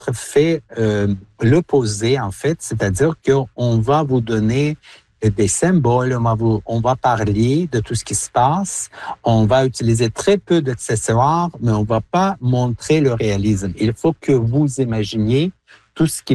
fait l'opposé, en fait, c'est-à-dire qu'on va vous donner des symboles, on va parler de tout ce qui se passe, on va utiliser très peu d'accessoires, mais on ne va pas montrer le réalisme. Il faut que vous imaginiez tout ce qui